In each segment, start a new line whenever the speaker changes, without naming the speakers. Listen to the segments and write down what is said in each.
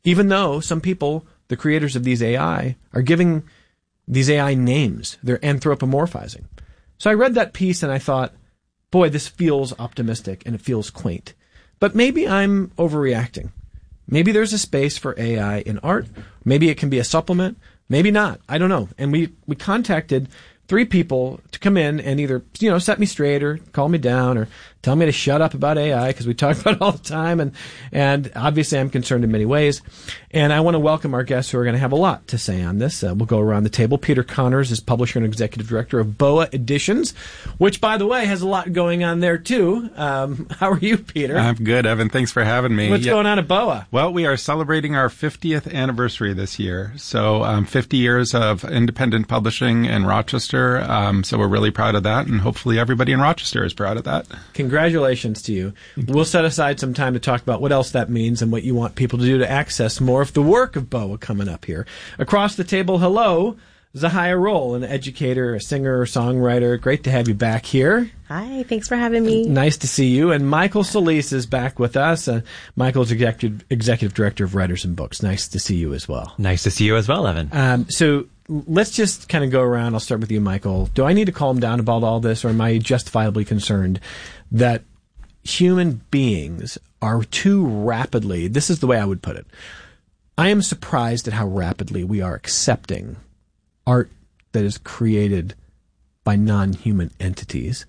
Even though some people, the creators of these AI, are giving these AI names. They're anthropomorphizing. So I read that piece and I thought, boy, this feels optimistic and it feels quaint. But maybe I'm overreacting. Maybe there's a space for AI in art. Maybe it can be a supplement. Maybe not. I don't know. And we contacted 3 people to come in and either, set me straight or calm me down or tell me to shut up about AI because we talk about it all the time. And obviously I'm concerned in many ways. And I want to welcome our guests who are going to have a lot to say on this. We'll go around the table. Peter Connors is publisher and executive director of BOA Editions, which, by the way, has a lot going on there, too. How are you, Peter?
I'm good, Evan. Thanks for having me.
What's going on at BOA?
Well, we are celebrating our 50th anniversary this year. So 50 years of independent publishing in Rochester. So we're really proud of that. And hopefully everybody in Rochester is proud of that.
Congratulations to you. We'll set aside some time to talk about what else that means and what you want people to do to access more of the work of BOA coming up here. Across the table, hello, Zahia Roll, an educator, a singer, songwriter. Great to have you back here.
Hi, thanks for having me.
Nice to see you. And Michael Solis is back with us. Michael's executive director of Writers and Books. Nice to see you as well.
Nice to see you as well, Evan.
So let's just kind of go around. I'll start with you, Michael. Do I need to calm down about all this, or am I justifiably concerned that human beings are too rapidly, this is the way I would put it, I am surprised at how rapidly we are accepting art that is created by non-human entities.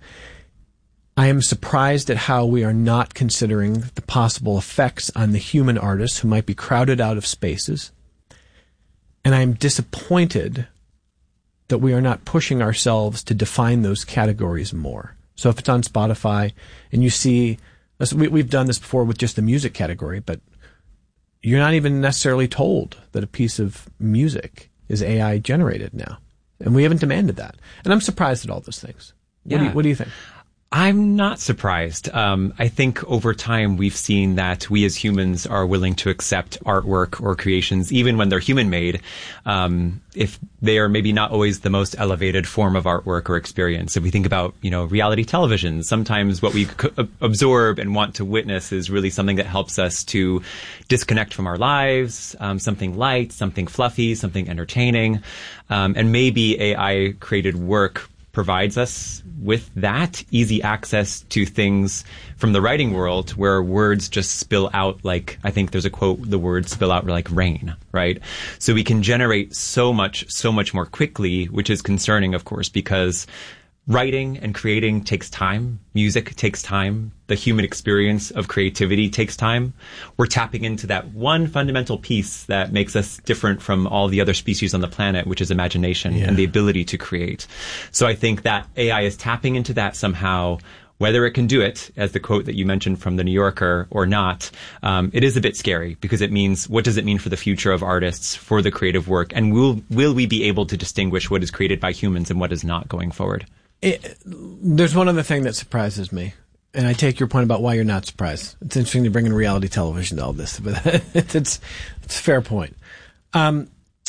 I am surprised at how we are not considering the possible effects on the human artists who might be crowded out of spaces. And I am disappointed that we are not pushing ourselves to define those categories more. So if it's on Spotify and you see, we've done this before with just the music category, but you're not even necessarily told that a piece of music is AI generated now. And we haven't demanded that. And I'm surprised at all those things.
Yeah.
What do you think?
I'm not surprised. I think over time we've seen that we as humans are willing to accept artwork or creations, even when they're human-made, if they are maybe not always the most elevated form of artwork or experience. If we think about, reality television, sometimes what we absorb and want to witness is really something that helps us to disconnect from our lives, something light, something fluffy, something entertaining. And maybe AI-created work provides us with that easy access to things from the writing world where words just spill out like, I think there's a quote, the words spill out like rain, right? So we can generate so much more quickly, which is concerning, of course, because writing and creating takes time. Music takes time. The human experience of creativity takes time. We're tapping into that one fundamental piece that makes us different from all the other species on the planet, which is imagination and the ability to create. So I think that AI is tapping into that somehow. Whether it can do it, as the quote that you mentioned from the New Yorker, or not, it is a bit scary because it means, what does it mean for the future of artists, for the creative work? And will we be able to distinguish what is created by humans and what is not going forward?
There's one other thing that surprises me, and I take your point about why you're not surprised. It's interesting to bring in reality television to all this, but it's a fair point. I'm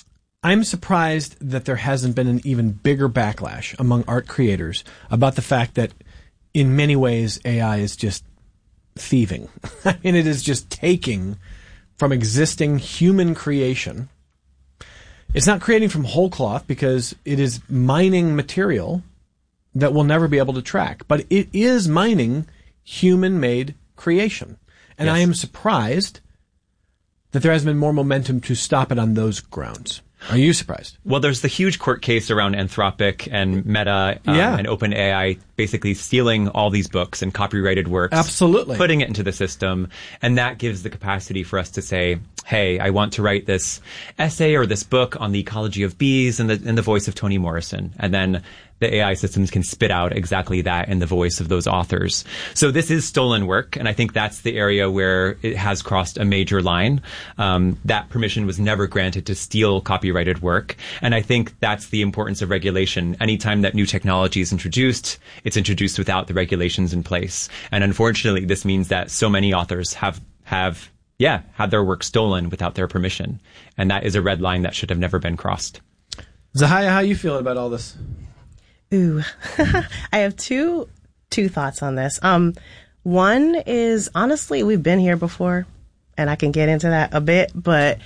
surprised that there hasn't been an even bigger backlash among art creators about the fact that in many ways AI is just thieving. I mean, it is just taking from existing human creation. It's not creating from whole cloth because it is mining material that we'll never be able to track. But it is mining human-made creation. And I am surprised that there hasn't been more momentum to stop it on those grounds. Are you surprised?
Well, there's the huge court case around Anthropic and Meta and OpenAI basically stealing all these books and copyrighted works.
Absolutely.
Putting it into the system. And that gives the capacity for us to say, hey, I want to write this essay or this book on the ecology of bees in the voice of Toni Morrison. And then the AI systems can spit out exactly that in the voice of those authors. So this is stolen work, and I think that's the area where it has crossed a major line. That permission was never granted to steal copyrighted work, and I think that's the importance of regulation. Anytime that new technology is introduced, it's introduced without the regulations in place. And unfortunately, this means that so many authors have had their work stolen without their permission, and that is a red line that should have never been crossed.
Zahia, how are you feeling about all this?
Ooh, I have two thoughts on this. One is, honestly, we've been here before. and I can get into that a bit. But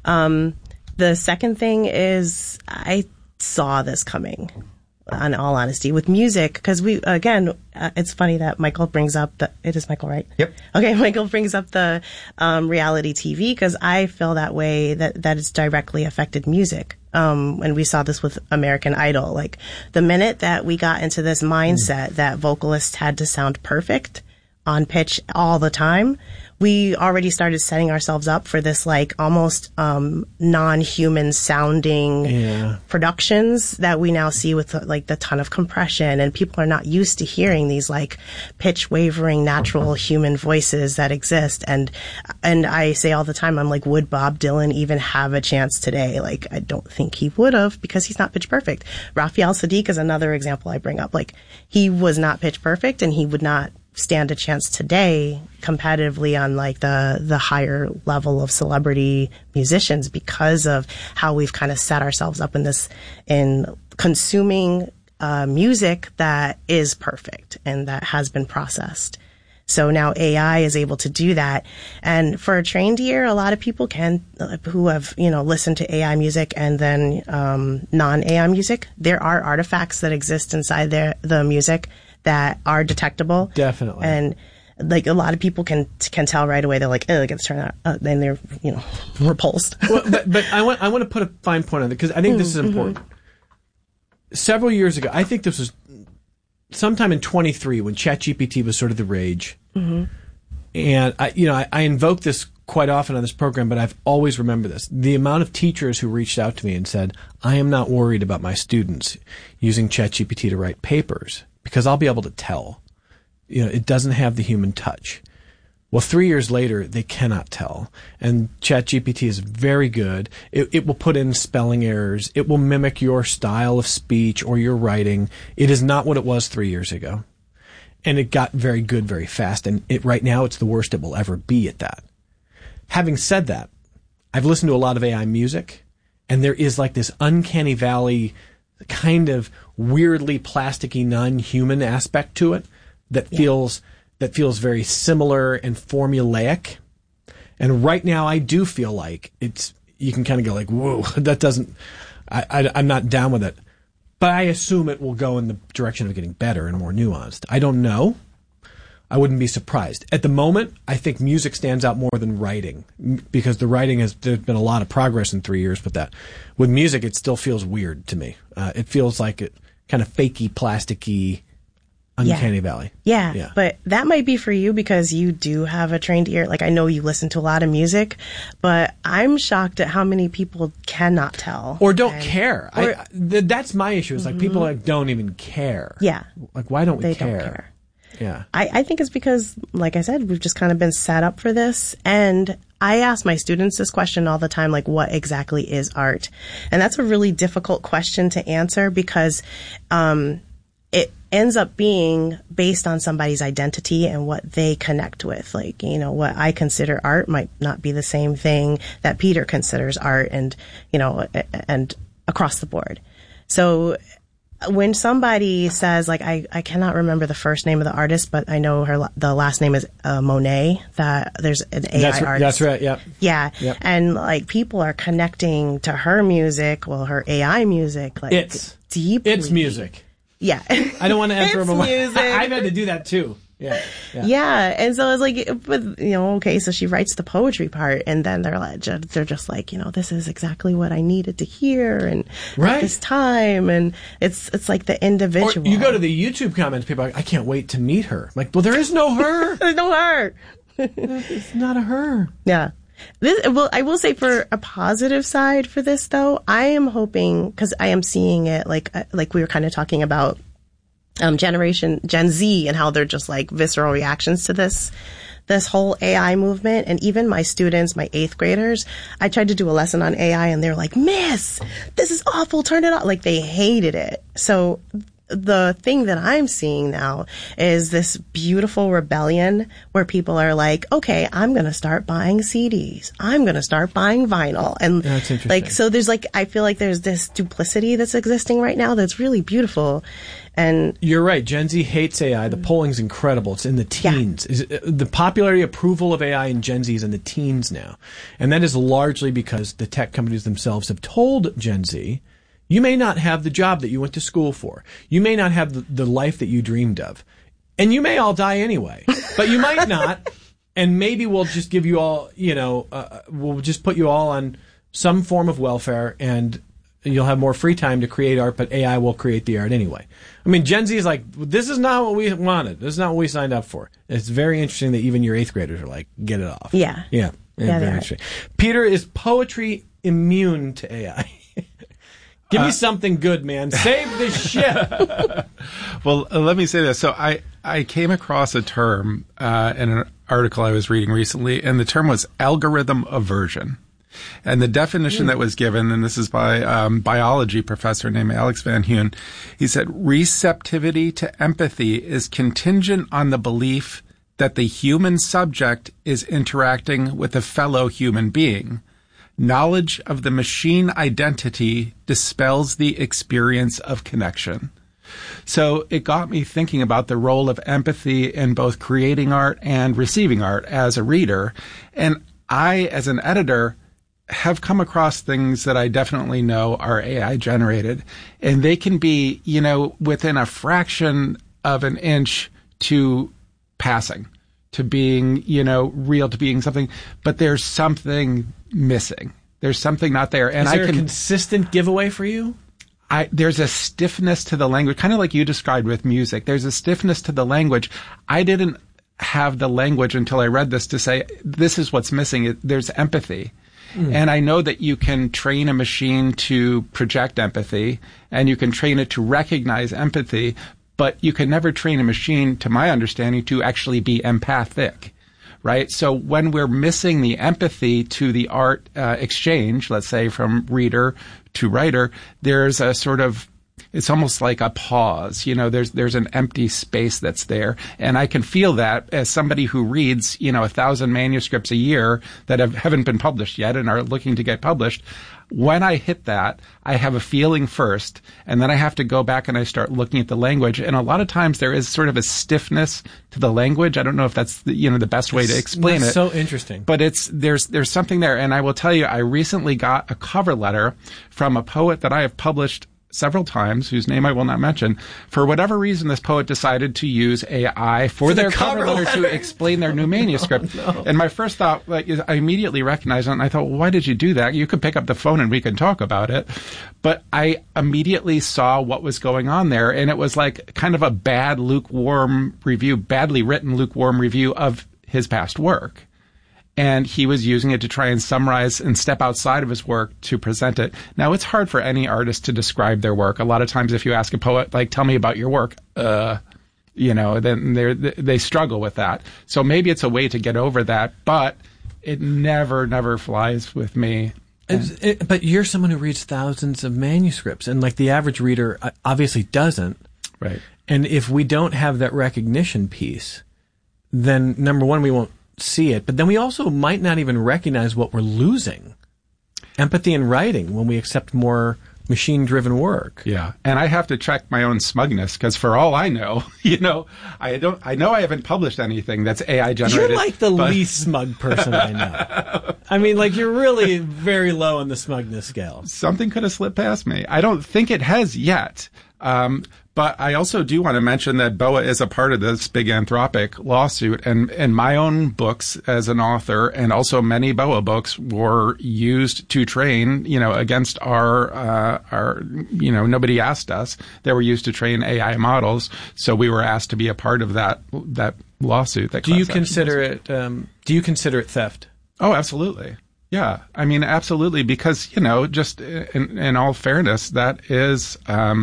the second thing is I saw this coming, in all honesty, with music, because it's funny that Michael brings up it is Michael, right?
Yep.
Okay, Michael brings up the reality TV, because I feel that way, that it's directly affected music. And we saw this with American Idol. Like, the minute that we got into this mindset that vocalists had to sound perfect on pitch all the time, we already started setting ourselves up for this, like, almost non-human sounding productions that we now see with like the ton of compression, and people are not used to hearing these like pitch wavering natural human voices that exist. And I say all the time, I'm like, would Bob Dylan even have a chance today? Like, I don't think he would have, because he's not pitch perfect. Raphael Sadiq is another example I bring up. Like, he was not pitch perfect, and he would not stand a chance today competitively on like the higher level of celebrity musicians, because of how we've kind of set ourselves up in consuming music that is perfect and that has been processed. So now AI is able to do that. And for a trained ear, a lot of people who have, listened to AI music and then non-AI music, there are artifacts that exist inside the music that are detectable.
Definitely.
And like, a lot of people can tell right away. They're like, oh, let's turn out. Then they're, repulsed.
Well, but I want to put a fine point on it, because I think this is important. Several years ago, I think this was sometime in 23 when ChatGPT was sort of the rage. And I invoke this quite often on this program, but I've always remembered this. The amount of teachers who reached out to me and said, I am not worried about my students using ChatGPT to write papers, because I'll be able to tell. It doesn't have the human touch. Well, 3 years later, they cannot tell. And ChatGPT is very good. It will put in spelling errors. It will mimic your style of speech or your writing. It is not what it was 3 years ago. And it got very good very fast. And right now, it's the worst it will ever be at that. Having said that, I've listened to a lot of AI music, and there is like this uncanny valley kind of weirdly plasticky, non-human aspect to it that feels very similar and formulaic. And right now, I do feel like you can kind of go like, whoa, that doesn't, I'm not down with it. But I assume it will go in the direction of getting better and more nuanced. I don't know. I wouldn't be surprised. At the moment, I think music stands out more than writing, because the writing there's been a lot of progress in 3 years, but that with music, it still feels weird to me. It feels like it kind of fakey, plasticky, uncanny valley.
Yeah, but that might be for you because you do have a trained ear. Like, I know you listen to a lot of music, but I'm shocked at how many people cannot tell.
Or don't care. That's my issue. Is like people like don't even care.
Yeah.
Like, why don't we
They
care?
don't care.
Yeah.
I think it's because, like I said, we've just kind of been set up for this. And I ask my students this question all the time, like, what exactly is art? And that's a really difficult question to answer, because it ends up being based on somebody's identity and what they connect with. Like, what I consider art might not be the same thing that Peter considers art, and across the board. So when somebody says, like, I cannot remember the first name of the artist, but I know the last name is Monet, that there's an AI artist.
That's right, yep.
Yeah.
Yep.
And like, people are connecting to her music, her AI music, like, deeply.
It's music.
Yeah.
I don't want to enter
It's music.
I've had to do that too.
Yeah. And so it's like, but, okay, so she writes the poetry part, and then they're just like, this is exactly what I needed to hear, and at this time, and it's like the individual.
Or you go to the YouTube comments, people are like, I can't wait to meet her. I'm like, well, there is no her.
There's no her.
It's not a her.
Yeah. I will say, for a positive side for this, though, I am hoping, because I am seeing it like we were kind of talking about Gen Z, and how they're just like visceral reactions to this whole AI movement. And even my students, my 8th graders, I tried to do a lesson on AI, and they're like, Miss, this is awful, turn it off. Like, they hated it. So the thing that I'm seeing now is this beautiful rebellion where people are like, okay, I'm going to start buying CDs. I'm going to start buying vinyl. And
that's interesting.
like, so there's like, I feel like there's this duplicity that's existing right now that's really beautiful. And
you're right. Gen Z hates AI. The polling's incredible. It's in the teens. The popularity approval of AI in Gen Z is in the teens now. And that is largely because the tech companies themselves have told Gen Z, you may not have the job that you went to school for. You may not have the life that you dreamed of. And you may all die anyway. But you might not. And maybe we'll just give you all, we'll just put you all on some form of welfare, and you'll have more free time to create art, but AI will create the art anyway. I mean, Gen Z is like, this is not what we wanted. This is not what we signed up for. It's very interesting that even your 8th graders are like, get it off.
Yeah.
Yeah. Very interesting. Peter, is poetry immune to AI? Give me something good, man. Save the ship.
Well, let me say this. So I came across a term in an article I was reading recently, and the term was algorithm aversion. And the definition that was given, and this is by a biology professor named Alex Van Hoon, he said, receptivity to empathy is contingent on the belief that the human subject is interacting with a fellow human being. Knowledge of the machine identity dispels the experience of connection. So it got me thinking about the role of empathy in both creating art and receiving art as a reader. And I, as an editor, have come across things that I definitely know are AI generated, and they can be, within a fraction of an inch to passing, to being, real, to being something, but there's something missing. There's something not there. And
is there a consistent giveaway for you?
There's a stiffness to the language, kind of like you described with music. There's a stiffness to the language. I didn't have the language until I read this to say, this is what's missing. There's empathy. And I know that you can train a machine to project empathy, and you can train it to recognize empathy, but you can never train a machine, to my understanding, to actually be empathic, right? So when we're missing the empathy to the art exchange, let's say from reader to writer, there's a sort of, it's almost like a pause. There's an empty space that's there. And I can feel that as somebody who reads, 1,000 manuscripts a year that haven't been published yet and are looking to get published. When I hit that, I have a feeling first, and then I have to go back and I start looking at the language. And a lot of times there is sort of a stiffness to the language. I don't know if that's the best way to explain it.
So interesting.
But there's something there. And I will tell you, I recently got a cover letter from a poet that I have published several times, whose name I will not mention. For whatever reason, this poet decided to use AI for their cover letter to explain their new manuscript. No. And my first thought, I immediately recognized it, and I thought, well, why did you do that? You could pick up the phone and we can talk about it. But I immediately saw what was going on there, and it was like kind of a badly written lukewarm review of his past work. And he was using it to try and summarize and step outside of his work to present it. Now, it's hard for any artist to describe their work. A lot of times if you ask a poet, tell me about your work, then they struggle with that. So maybe it's a way to get over that, but it never flies with me.
But you're someone who reads thousands of manuscripts, and the average reader obviously doesn't.
Right.
And if we don't have that recognition piece, then number one, we won't see it, but then we also might not even recognize what we're losing. Empathy in writing when we accept more machine-driven work.
Yeah, and I have to check my own smugness, because for all I know, I know I haven't published anything that's AI generated.
You're like the least smug person I know. I mean, you're really very low on the smugness scale.
Something could have slipped past me. I don't think it has yet. But I also do want to mention that BOA is a part of this big Anthropic lawsuit, and my own books as an author, and also many BOA books, were used to train, against our nobody asked us. They were used to train AI models, so we were asked to be a part of that lawsuit.
Do you consider it theft?
Oh, absolutely. Yeah, I mean, absolutely, because, just in all fairness, that is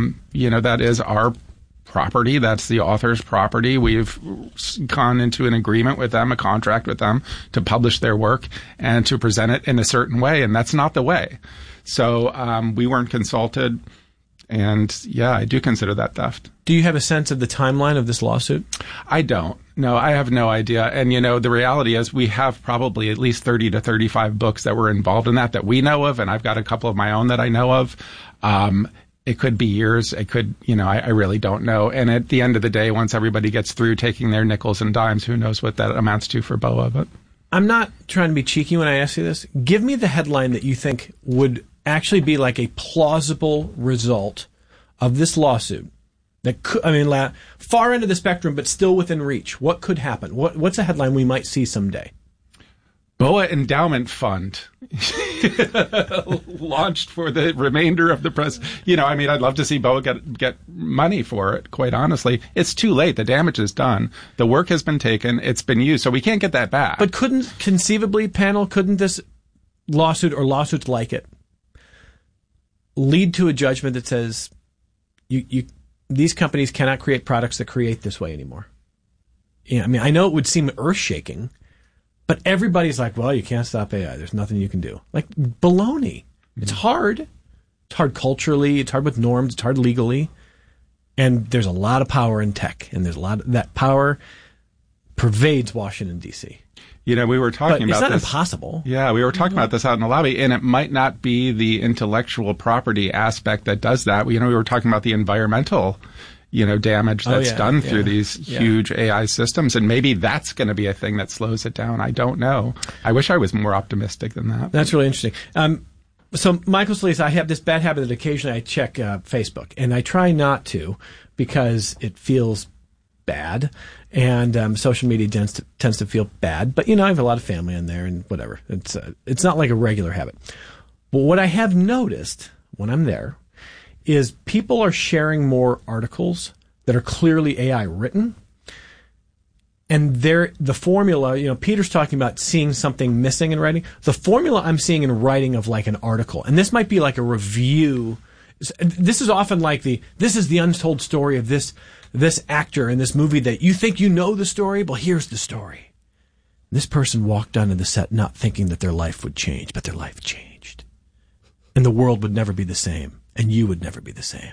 our property. That's the author's property. We've gone into an agreement with them, a contract with them, to publish their work and to present it in a certain way, and that's not the way. So we weren't consulted. And yeah, I do consider that theft.
Do you have a sense of the timeline of this lawsuit?
I don't. No, I have no idea. And, the reality is we have probably at least 30 to 35 books that were involved in that we know of. And I've got a couple of my own that I know of. It could be years. It could, I really don't know. And at the end of the day, once everybody gets through taking their nickels and dimes, who knows what that amounts to for BOA. But
I'm not trying to be cheeky when I ask you this. Give me the headline that you think would actually be like a plausible result of this lawsuit that could, far end of the spectrum, but still within reach. What could happen? What's a headline we might see someday?
BOA Endowment Fund launched for the remainder of the press. I'd love to see BOA get money for it, quite honestly. It's too late. The damage is done. The work has been taken. It's been used. So we can't get that back.
But couldn't this lawsuit or lawsuits like it lead to a judgment that says these companies cannot create products that create this way anymore? I know it would seem earth-shaking, but everybody's like, well, you can't stop AI. There's nothing you can do. Like, baloney. It's hard. It's hard culturally. It's hard with norms. It's hard legally. And there's a lot of power in tech. And there's a lot of that power pervades Washington, D.C.
We were talking about this.
It's not impossible.
Yeah, we were talking about this out in the lobby, and it might not be the intellectual property aspect that does that. We were talking about the environmental damage that's done through these huge AI systems. And maybe that's going to be a thing that slows it down. I don't know. I wish I was more optimistic than that.
That's really interesting. So, Michael Solis, I have this bad habit that occasionally I check Facebook. And I try not to because it feels bad. And social media tends to feel bad. But, I have a lot of family in there and whatever. It's not like a regular habit. But what I have noticed when I'm there is people are sharing more articles that are clearly AI written. And the formula, Peter's talking about seeing something missing in writing. The formula I'm seeing in writing of like an article, and this might be like a review. This is often like this is the untold story of this actor in this movie that you think you know the story. Well, here's the story. This person walked onto the set not thinking that their life would change, but their life changed. And the world would never be the same. And you would never be the same.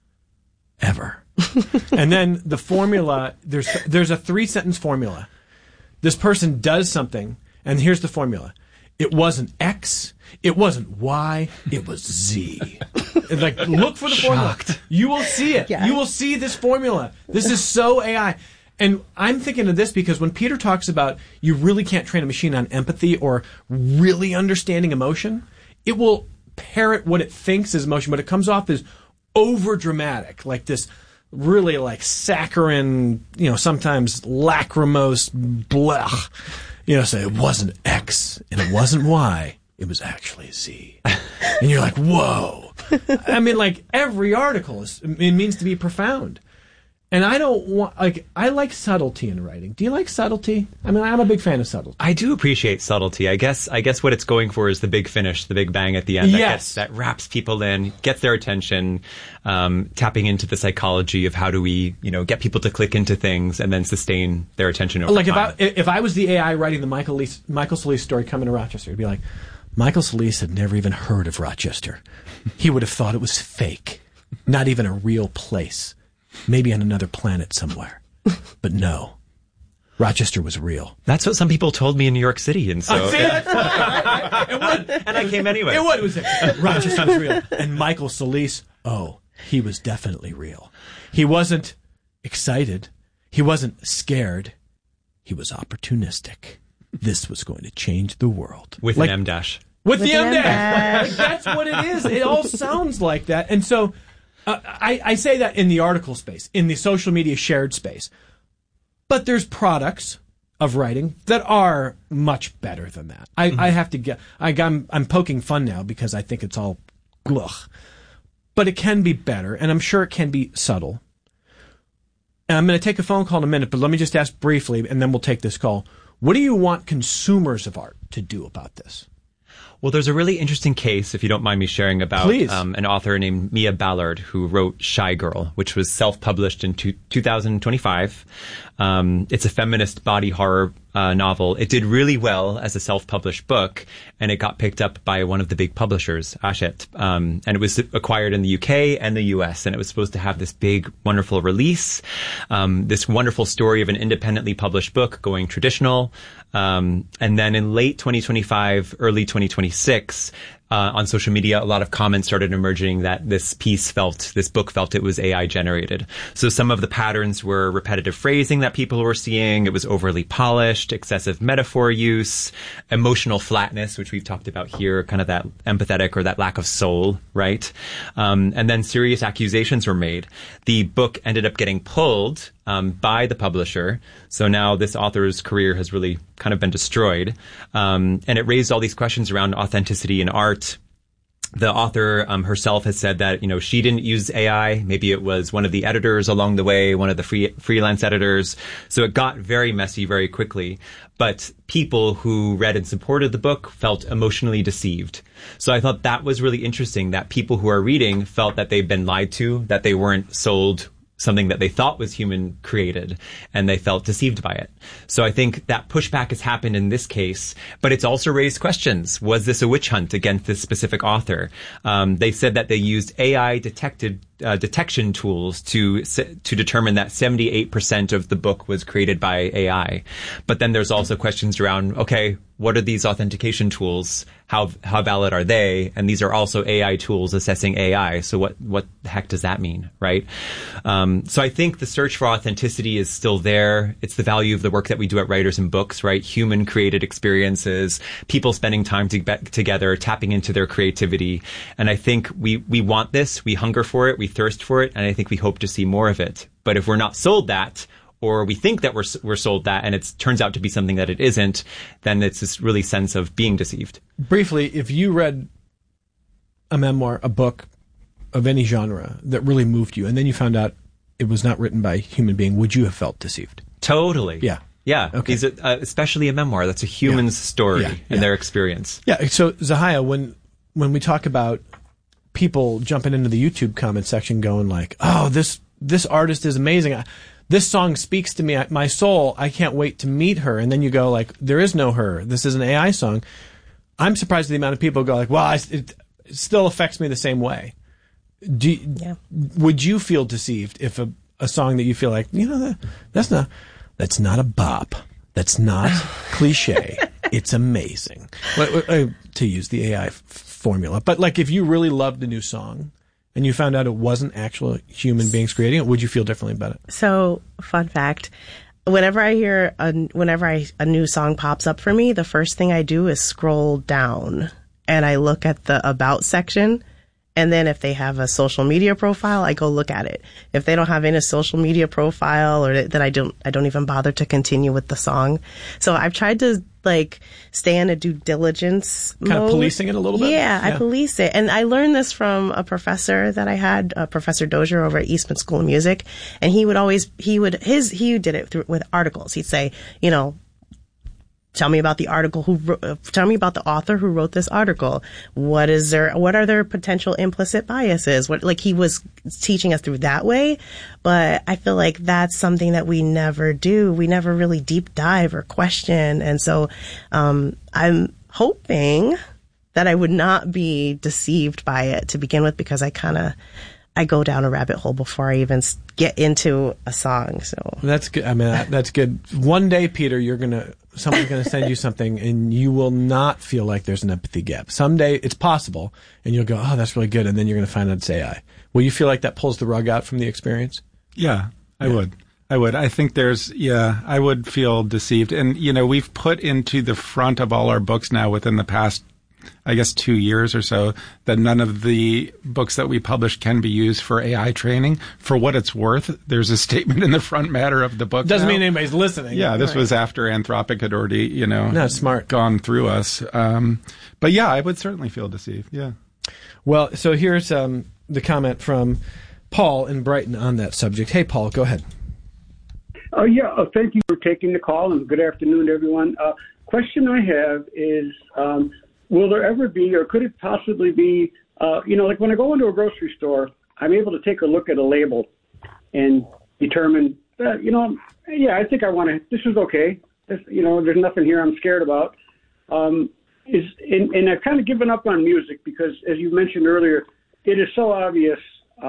Ever. And then the formula, there's a 3-sentence formula. This person does something, and here's the formula. It wasn't X, it wasn't Y, it was Z. Like, look for the formula. You will see it. Yeah. You will see this formula. This is so AI. And I'm thinking of this because when Peter talks about you really can't train a machine on empathy or really understanding emotion, it will parrot what it thinks is emotion, but it comes off as over dramatic, like this really like saccharine, sometimes lachrymose blech. Say it wasn't X and it wasn't Y, it was actually Z. And you're like, whoa. Like every article it means to be profound. And I don't want, I like subtlety in writing. Do you like subtlety? I'm a big fan of subtlety.
I do appreciate subtlety. I guess what it's going for is the big finish, the big bang at the end.
Yes.
That wraps people in, gets their attention, tapping into the psychology of how do we, get people to click into things and then sustain their attention over time.
If I was the AI writing the Michael Solis story Coming to Rochester, it'd be like, Michael Solis had never even heard of Rochester. He would have thought it was fake, not even a real place. Maybe on another planet somewhere. But no. Rochester was real.
That's what some people told me in New York City, and so...
It would.
And I came anyway.
It would. It was Rochester was real. And Michael Solis, he was definitely real. He wasn't excited. He wasn't scared. He was opportunistic. This was going to change the world.
With an M-dash.
With the M-dash. That's what it is. It all sounds like that. And so... I say that in the article space, in the social media shared space. But there's products of writing that are much better than that. I have to get... I'm poking fun now because I think it's all glugh. But it can be better, and I'm sure it can be subtle. And I'm going to take a phone call in a minute, but let me just ask briefly, and then we'll take this call. What do you want consumers of art to do about this?
Well, there's a really interesting case, if you don't mind me sharing, about an author named Mia Ballard who wrote Shy Girl, which was self-published in 2025. It's a feminist body horror novel. It did really well as a self-published book, and it got picked up by one of the big publishers, Hachette. And it was acquired in the UK and the US, and it was supposed to have this big, wonderful release, this wonderful story of an independently published book going traditional. And then in late 2025, early 2026, on social media, a lot of comments started emerging that this book felt it was AI generated. So some of the patterns were repetitive phrasing that people were seeing. It was overly polished, excessive metaphor use, emotional flatness, which we've talked about here, kind of that empathetic or that lack of soul, right? And then serious accusations were made. The book ended up getting pulled by the publisher. So now this author's career has really kind of been destroyed. And it raised all these questions around authenticity in art. The author herself has said that, she didn't use AI. Maybe it was one of the editors along the way, one of the freelance editors. So it got very messy very quickly. But people who read and supported the book felt emotionally deceived. So I thought that was really interesting, that people who are reading felt that they've been lied to, that they weren't sold something that they thought was human created, and they felt deceived by it. So I think that pushback has happened in this case, but it's also raised questions. Was this a witch hunt against this specific author? They said that they used AI detection tools to determine that 78% of the book was created by AI. But then there's also questions around, okay, what are these authentication tools? How valid are they? And these are also AI tools assessing AI. So what the heck does that mean, right? So I think the search for authenticity is still there. It's the value of the work that we do at Writers and Books, right? Human created experiences, people spending time together, tapping into their creativity. And I think we want this, we hunger for it, we thirst for it, and I think we hope to see more of it. But if we're not sold that, or we think that we're sold that, and it turns out to be something that it isn't, then it's this really sense of being deceived.
Briefly, if you read a memoir, a book of any genre that really moved you, and then you found out it was not written by a human being, would you have felt deceived?
Totally.
Yeah.
Yeah.
Okay.
Especially a memoir. That's a human's story and their experience.
Yeah. So, Zahia, when we talk about people jumping into the YouTube comment section going like, oh, this artist is amazing. This song speaks to me, my soul. I can't wait to meet her. And then you go like, there is no her. This is an AI song. I'm surprised at the amount of people go like, well, it still affects me the same way. Would you feel deceived if a song that you feel like, that's not a bop. That's not cliche. It's amazing. To use the AI formula. But like if you really loved a new song, and you found out it wasn't actual human beings creating it, would you feel differently about it?
So, fun fact, whenever a new song pops up for me, the first thing I do is scroll down and I look at the About section. And then if they have a social media profile, I go look at it. If they don't have any social media profile, or that I don't even bother to continue with the song. So I've tried to stay in a due diligence mode.
Kind of policing it a little bit?
Yeah, I police it. And I learned this from a professor that I had, Professor Dozier over at Eastman School of Music. And he did it with articles. He'd say, tell me about the tell me about the author who wrote this article. What are their potential implicit biases? He was teaching us through that way. But I feel like that's something that we never do. We never really deep dive or question. And so, I'm hoping that I would not be deceived by it to begin with, because I go down a rabbit hole before I even get into a song. So
that's good. I mean, that's good. One day, Peter, someone's going to send you something and you will not feel like there's an empathy gap. Someday it's possible and you'll go, oh, that's really good. And then you're going to find out it's AI. Will you feel like that pulls the rug out from the experience?
Yeah, I would. I think I would feel deceived. And, we've put into the front of all our books now within the past, I guess, 2 years or so, that none of the books that we publish can be used for AI training. For what it's worth, there's a statement in the front matter of the book.
Doesn't mean anybody's listening.
Yeah, this was after Anthropic had already,
smart.
gone through us. But yeah, I would certainly feel deceived. Yeah.
Well, so here's the comment from Paul in Brighton on that subject. Hey, Paul, go ahead.
Thank you for taking the call, and good afternoon, everyone. Question I have is, will there ever be, or could it possibly be, like when I go into a grocery store, I'm able to take a look at a label and determine, I think I want to, this is okay. there's nothing here I'm scared about. And I've kind of given up on music because, as you mentioned earlier, it is so obvious,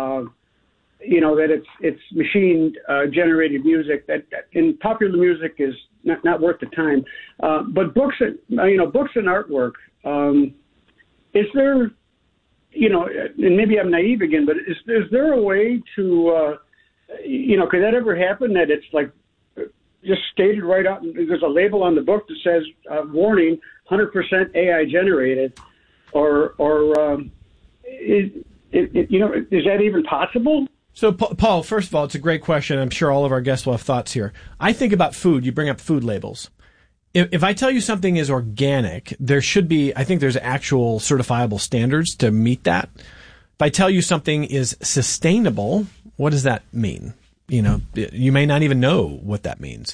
that it's machine generated music that in popular music is not worth the time. But books and artwork, is there, and maybe I'm naive again, but is there a way to, could that ever happen that it's like just stated right out, there's a label on the book that says, warning, 100% AI generated, or is that even possible?
So, Paul, first of all, it's a great question. I'm sure all of our guests will have thoughts here. I think about food. You bring up food labels. If I tell you something is organic, I think there's actual certifiable standards to meet that. If I tell you something is sustainable, what does that mean? You may not even know what that means.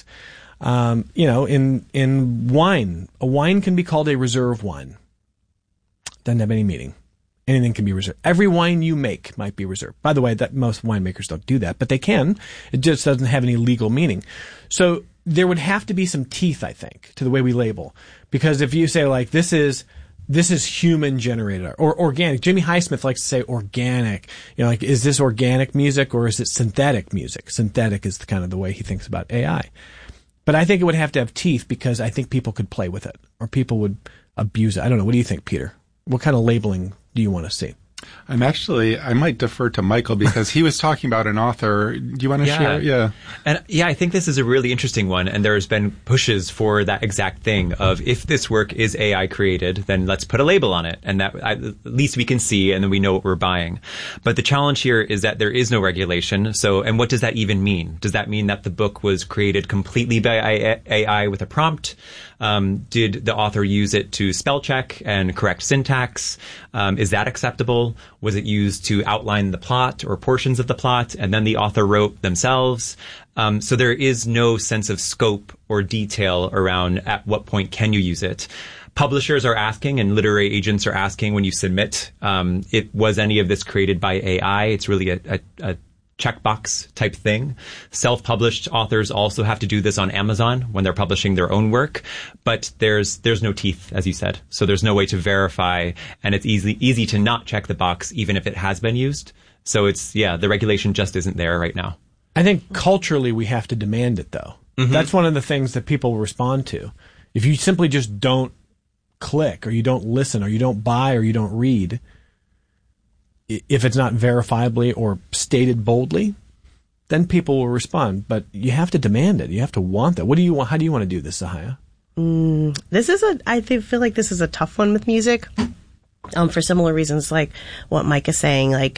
In wine, a wine can be called a reserve wine. Doesn't have any meaning. Anything can be reserved. Every wine you make might be reserved. By the way, that most winemakers don't do that, but they can. It just doesn't have any legal meaning. So there would have to be some teeth, I think, to the way we label. Because if you say like, this is human generated or organic. Jimmy Highsmith likes to say organic. Is this organic music or is it synthetic music? Synthetic is kind of the way he thinks about AI. But I think it would have to have teeth because I think people could play with it or people would abuse it. I don't know. What do you think, Peter? What kind of labeling do you want to see?
I might defer to Michael because he was talking about an author. Do you want to share? Yeah.
And I think this is a really interesting one. And there's been pushes for that exact thing of if this work is AI created, then let's put a label on it. And that at least we can see and then we know what we're buying. But the challenge here is that there is no regulation. And what does that even mean? Does that mean that the book was created completely by AI with a prompt? Did the author use it to spell check and correct syntax? Is that acceptable? Was it used to outline the plot or portions of the plot and then the author wrote themselves? So there is no sense of scope or detail around at what point can you use it. Publishers are asking and literary agents are asking when you submit, was any of this created by AI? It's really a checkbox type thing. Self-published authors also have to do this on Amazon when they're publishing their own work, but there's no teeth, as you said. So there's no way to verify, and it's easy to not check the box even if it has been used. So the regulation just isn't there right now.
I think culturally we have to demand it though. Mm-hmm. That's one of the things that people respond to. If you simply just don't click or you don't listen or you don't buy or you don't read, if it's not verifiably or stated boldly, then people will respond. But you have to demand it. You have to want that. What do you want? How do you want to do this, Sahaya?
I feel like this is a tough one with music, for similar reasons, like what Mike is saying. Like,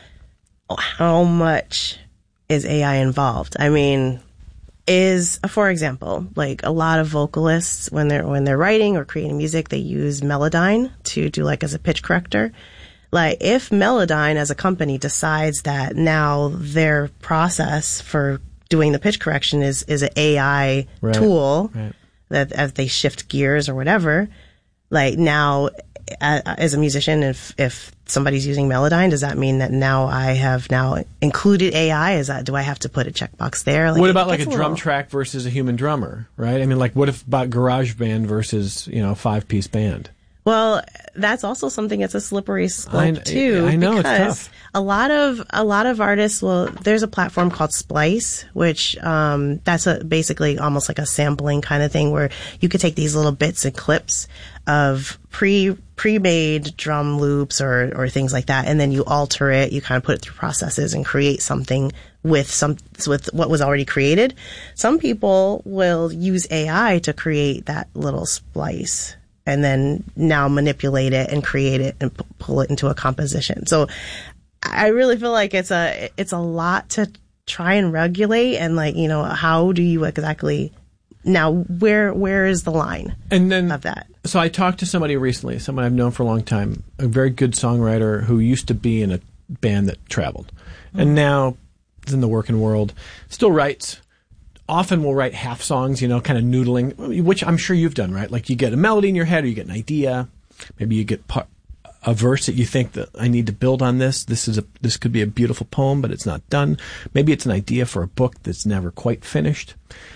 how much is AI involved? I mean, for example, like a lot of vocalists when they're writing or creating music, they use Melodyne to do as a pitch corrector. Like, if Melodyne as a company decides that now their process for doing the pitch correction is an AI tool, that as they shift gears or whatever, like now as a musician, if somebody's using Melodyne, does that mean that now I have now included AI? Do I have to put a checkbox there?
What about a drum track versus a human drummer, right? I mean, what if about GarageBand versus, a 5-piece band?
Well, that's also something that's a slippery slope too.
I know, it's tough.
A lot of artists there's a platform called Splice, which, that's basically almost like a sampling kind of thing where you could take these little bits and clips of pre-made drum loops or things like that, and then you alter it, you kind of put it through processes and create something with what was already created. Some people will use AI to create that little splice and then now manipulate it and create it and pull it into a composition. So I really feel like it's a lot to try and regulate, and how do you exactly now where is the line of that?
So I talked to somebody recently, someone I've known for a long time, a very good songwriter who used to be in a band that traveled and now is in the working world, still writes. Often we'll write half songs, kind of noodling, which I'm sure you've done, right? Like you get a melody in your head or you get an idea. Maybe you get a verse that you think that I need to build on this. This could be a beautiful poem, but it's not done. Maybe it's an idea for a book that's never quite finished.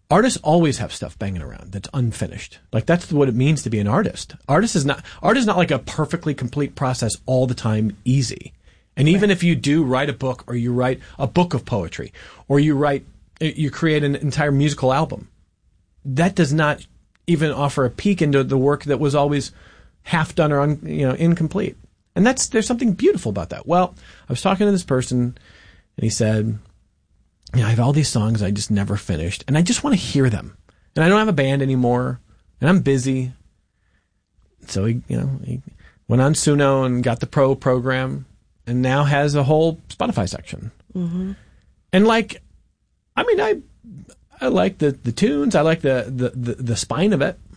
artists always have stuff banging around that's unfinished. Like that's what it means to be an artist. Art is not like a perfectly complete process all the time easy. And even if you do write a book, or you write a book of poetry, or you create an entire musical album, that does not even offer a peek into the work that was always half done or incomplete. And there's something beautiful about that. Well, I was talking to this person, and he said, I have all these songs I just never finished, and I just want to hear them. And I don't have a band anymore, and I'm busy. So he went on Suno and got the Pro program, and now has a whole Spotify section. Mm-hmm. And I like the tunes. I like the spine of it.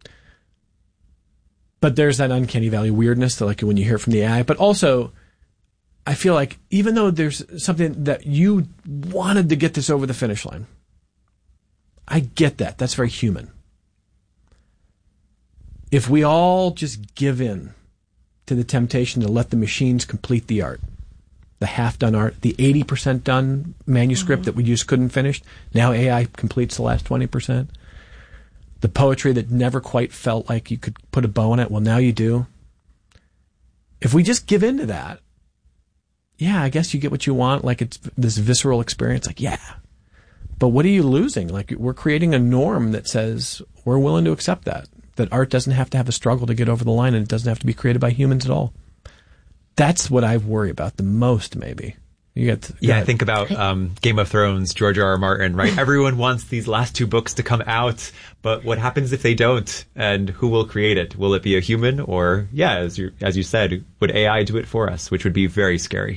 But there's that uncanny valley weirdness that, like, when you hear it from the AI. But also, I feel like even though there's something that you wanted to get this over the finish line, I get that. That's very human. If we all just give in to the temptation to let the machines complete the art, the half-done art, the 80% done manuscript that we just couldn't finish, now AI completes the last 20%. The poetry that never quite felt like you could put a bow on it, well, now you do. If we just give in to that, yeah, I guess you get what you want, like it's this visceral experience, like, yeah. But what are you losing? Like, we're creating a norm that says we're willing to accept that art doesn't have to have a struggle to get over the line, and it doesn't have to be created by humans at all. That's what I worry about the most, maybe.
I think about Game of Thrones, George R.R. Martin, right? Everyone wants these last 2 books to come out, but what happens if they don't? And who will create it? Will it be a human? Or, as you said, would AI do it for us, which would be very scary?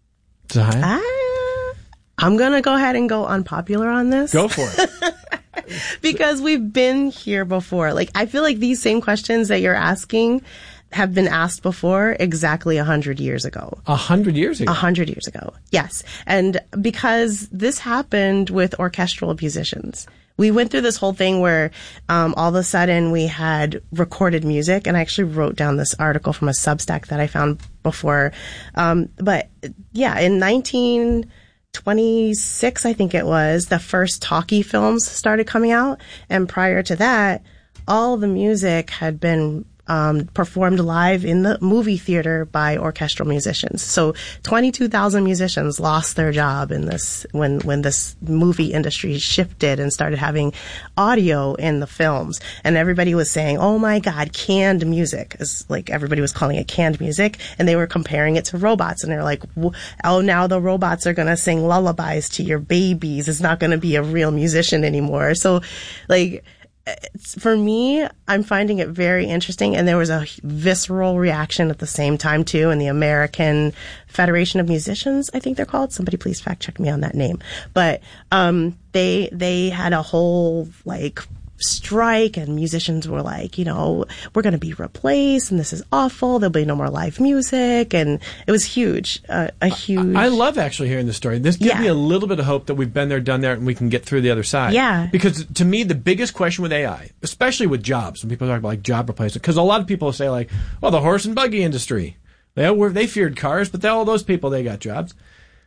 I'm going to go ahead and go unpopular on this.
Go for it.
Because we've been here before. Like, I feel like these same questions that you're asking have been asked before exactly 100 years ago.
100 years ago?
100 years ago, yes. And because this happened with orchestral musicians. We went through this whole thing where all of a sudden we had recorded music, and I actually wrote down this article from a Substack that I found before. But yeah, in 1926, I think it was, the first talkie films started coming out. And prior to that, all the music had been performed live in the movie theater by orchestral musicians. So 22,000 musicians lost their job in this when this movie industry shifted and started having audio in the films. And everybody was saying, oh my God, canned music. It's like everybody was calling it canned music, and they were comparing it to robots. And they're like, oh, now the robots are going to sing lullabies to your babies. It's not going to be a real musician anymore. So like, for me, I'm finding it very interesting, and there was a visceral reaction at the same time too in the American Federation of Musicians, I think they're called. Somebody please fact check me on that name. But they had a whole strike, and musicians were like, we're going to be replaced, and this is awful. There'll be no more live music, and it was huge. A huge.
I love actually hearing this story. This gives me a little bit of hope that we've been there, done that, and we can get through the other side.
Yeah.
Because to me, the biggest question with AI, especially with jobs, when people talk about job replacement, because a lot of people say well, the horse and buggy industry, they feared cars, but all those people, they got jobs.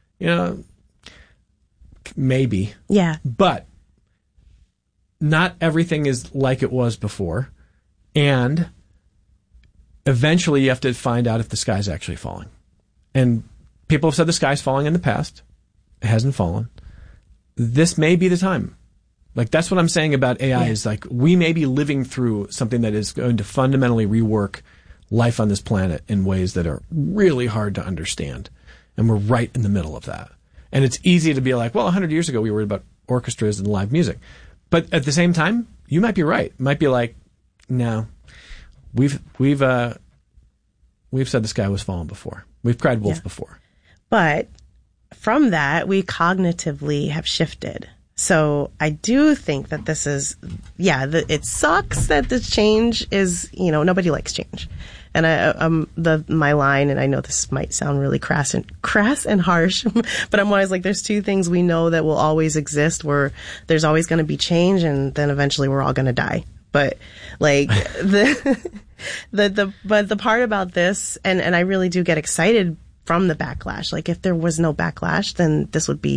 Maybe.
Yeah.
But not everything is like it was before, and eventually you have to find out if the sky's actually falling. And people have said the sky's falling in the past. It hasn't fallen. This may be the time. That's what I'm saying about AI is we may be living through something that is going to fundamentally rework life on this planet in ways that are really hard to understand. And we're right in the middle of that. And it's easy to be like, well, 100 years ago we were worried about orchestras and live music. But at the same time, you might be right. It might be no, we've said the sky was falling before. We've cried wolf before.
But from that, we cognitively have shifted. So I do think that this is, it sucks that this change is, nobody likes change. And my line, and I know this might sound really crass and harsh, but I'm always there's 2 things we know that will always exist, where there's always going to be change, and then eventually we're all going to die. But the part about this, and I really do get excited from the backlash. If there was no backlash, then this would be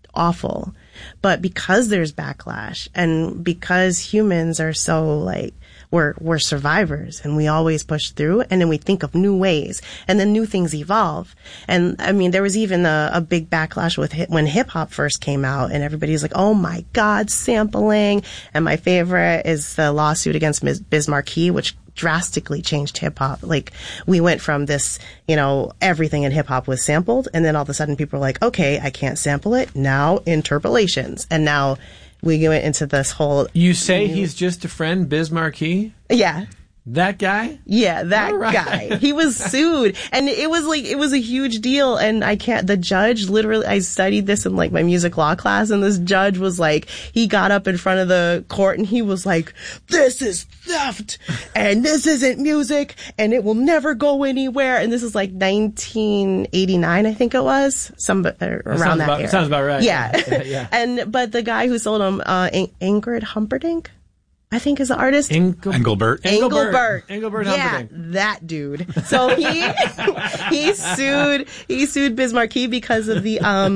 awful. But because there's backlash and because humans are so like, we're survivors and we always push through, and then we think of new ways and then new things evolve. And I mean, there was even a big backlash with when hip hop first came out, and everybody's like, oh my God, sampling. And my favorite is the lawsuit against Biz Markie, which drastically changed hip hop. Like, we went from this, everything in hip hop was sampled, and then all of a sudden people were like, okay, I can't sample it. Now interpolations. And now we went into this whole...
You say he's just a friend, Biz Markie?
Yeah.
That guy?
Yeah, that guy. He was sued. And it was a huge deal. And the judge literally, I studied this in like my music law class, and this judge was like, he got up in front of the court and he was like, this is theft and this isn't music and it will never go anywhere. And this is like 1989, I think it was. Around that era.
Sounds about right.
Yeah.
Yeah.
But the guy who sold him, Ingrid Humperdinck, I think is the artist.
Engelbert
Yeah, that dude. So he sued Biz Markie because of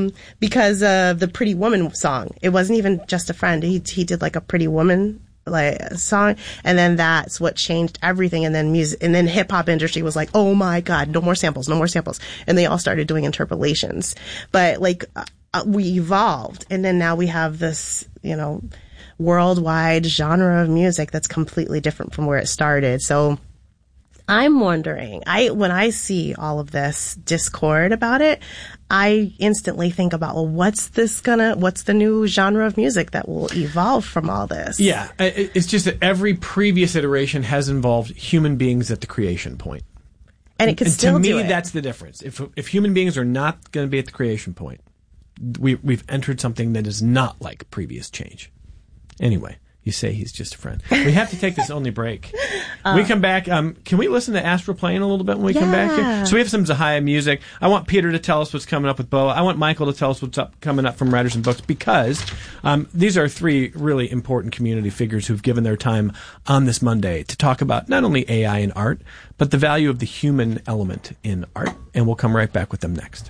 the Pretty Woman song. It wasn't even just a friend. He did like a Pretty Woman song, and then that's what changed everything. And then hip hop industry was like, oh my God, no more samples, and they all started doing interpolations. But we evolved, and then now we have this, worldwide genre of music that's completely different from where it started. So I'm wondering, when I see all of this discord about it, I instantly think about, well, what's the new genre of music that will evolve from all this?
Yeah, it's just that every previous iteration has involved human beings at the creation point.
And it could still do it.
To me, that's the difference. If human beings are not going to be at the creation point, we've entered something that is not like previous change. Anyway, you say he's just a friend. We have to take this only break. When we come back, can we listen to Astral Plane a little bit when we come back here? So we have some Zahaya music. I want Peter to tell us what's coming up with Boa. I want Michael to tell us what's coming up from Writers and Books, because these are three really important community figures who've given their time on this Monday to talk about not only AI and art, but the value of the human element in art. And we'll come right back with them next.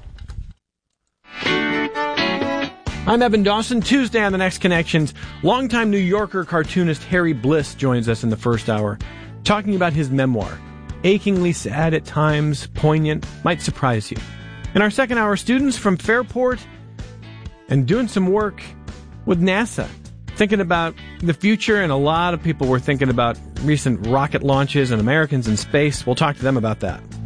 I'm Evan Dawson. Tuesday on The Next Connections, longtime New Yorker cartoonist Harry Bliss joins us in the first hour, talking about his memoir. Achingly sad at times, poignant, might surprise you. In our second hour, students from Fairport and doing some work with NASA, thinking about the future, and a lot of people were thinking about recent rocket launches and Americans in space. We'll talk to them about that.